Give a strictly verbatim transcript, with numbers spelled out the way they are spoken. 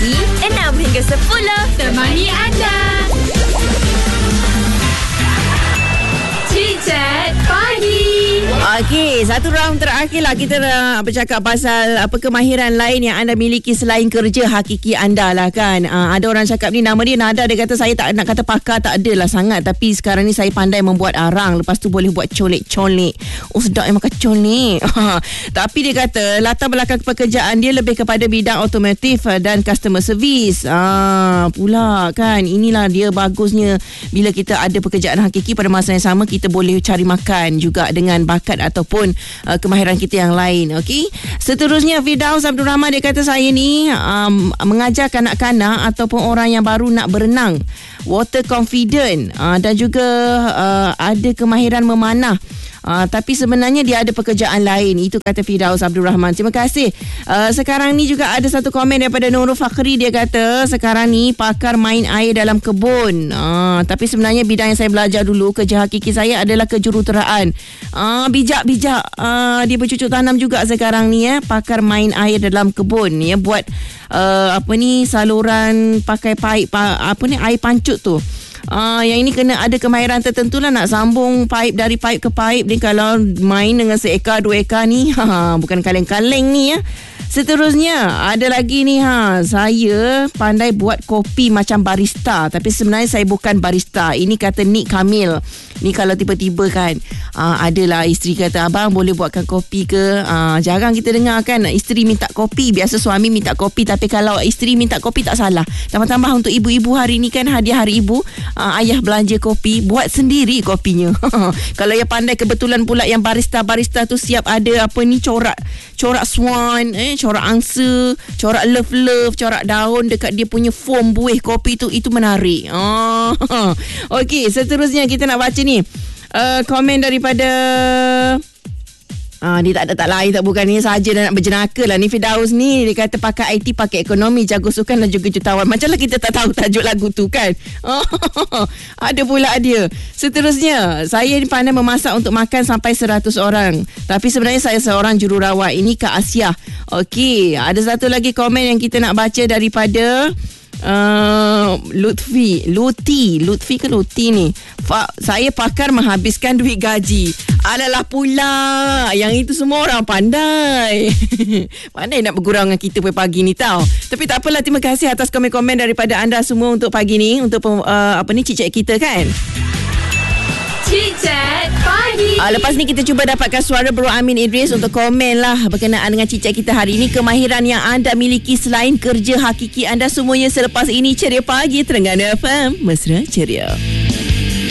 pagi enam hingga sepuluh. Temani anda. Cicit Pagi. Okey, satu round terakhir lah kita nak bercakap pasal apa kemahiran lain yang anda miliki selain kerja hakiki anda lah kan. Uh, ada orang cakap ni nama dia Nada, dia kata saya tak nak kata pakar, tak adalah sangat, tapi sekarang ni saya pandai membuat arang, lepas tu boleh buat colek-colek. Oh sedap yang makan colek. Tapi dia kata latar belakang pekerjaan dia lebih kepada bidang otomotif dan customer service. Ah, pula kan, inilah dia bagusnya bila kita ada pekerjaan hakiki, pada masa yang sama kita boleh cari makan juga dengan bakat ataupun uh, kemahiran kita yang lain. Okey. Seterusnya Firdaus Abdul Rahman, dia kata saya ni um, mengajar kanak-kanak ataupun orang yang baru nak berenang, water confident, uh, dan juga uh, ada kemahiran memanah. Uh, tapi sebenarnya dia ada pekerjaan lain. Itu kata Firdaus Abdul Rahman. Terima kasih. Uh, sekarang ni juga ada satu komen daripada Nurul Fakhri. Dia kata sekarang ni pakar main air dalam kebun. Uh, tapi sebenarnya bidang yang saya belajar dulu, kerja hakiki saya adalah kejuruteraan. Uh, bijak-bijak. Uh, dia bercucuk tanam juga sekarang ni ya. Pakar main air dalam kebun ya, buat uh, apa ni saluran pakai paip pa, apa ni air pancut tu. Uh, yang ini kena ada kemahiran tertentu lah nak sambung paip dari paip ke paip ni. Kalau main dengan seekar dua ekar ni, ha, bukan kaleng-kaleng ni ya. Seterusnya ada lagi ni, ha, saya pandai buat kopi macam barista, tapi sebenarnya saya bukan barista. Ini kata Nick Kamil. Ni kalau tiba-tiba kan uh, adalah isteri kata, abang boleh buatkan kopi ke? Uh, jarang kita dengar kan isteri minta kopi. Biasa suami minta kopi, tapi kalau isteri minta kopi tak salah. Tambah-tambah untuk ibu-ibu hari ni kan, hadiah hari ibu, uh, ayah belanja kopi, buat sendiri kopinya. Kalau yang pandai kebetulan pula yang barista-barista tu siap ada apa ni corak corak swan, eh corak angsa, corak love-love, corak daun dekat dia punya foam buih kopi tu, itu menarik. Oh. Okey, seterusnya kita nak baca ni uh, komen daripada Ah, dia tak ada tak lain tak bukan ni saja, dah nak berjenaka lah ni Firdaus ni. Dia kata pakai I T, pakai ekonomi, jago sukan dan juga jutawan. Macamlah kita tak tahu tajuk lagu tu kan. Oh, ada pula dia. Seterusnya, saya ni pandai memasak untuk makan sampai seratus orang. Tapi sebenarnya saya seorang jururawat. Ini Kak Asia. Okey, ada satu lagi komen yang kita nak baca daripada Uh, Lutfi Luti Lutfi ke Luti ni. Fa, saya pakar menghabiskan duit gaji. Alalah pula, yang itu semua orang pandai. Pandai nak bergurau dengan kita pagi ni tau. Tapi tak apalah, terima kasih atas komen-komen daripada anda semua untuk pagi ni, untuk uh, apa ni cicit kita kan. Cicit Pagi. Uh, lepas ni kita cuba dapatkan suara Bro Amin Idris untuk komen lah berkenaan dengan cicit kita hari ini. Kemahiran yang anda miliki selain kerja hakiki anda semuanya selepas ini. Ceria Pagi Terengganu F M, mesra ceria.